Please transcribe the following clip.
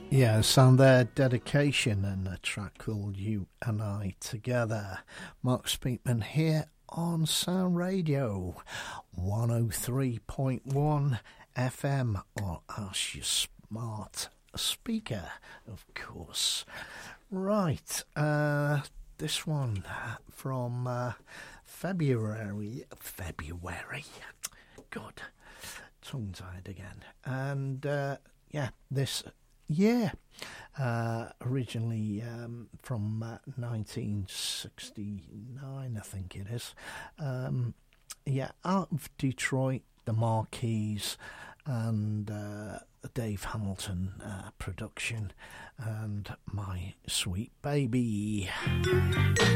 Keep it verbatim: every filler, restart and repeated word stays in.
Yes, and their dedication and a track called You and I Together. Mark Speakman here on Sound Radio one oh three point one F M, or Ask Your Smart Speaker, of course. Right, uh, this one from uh, February, February, God, tongue-tied again, and uh, yeah, this year, uh, originally um, from uh, nineteen sixty-nine, I think it is. Um, yeah, out of Detroit, the Marquis, and uh, Dave Hamilton uh, production, and My Sweet Baby.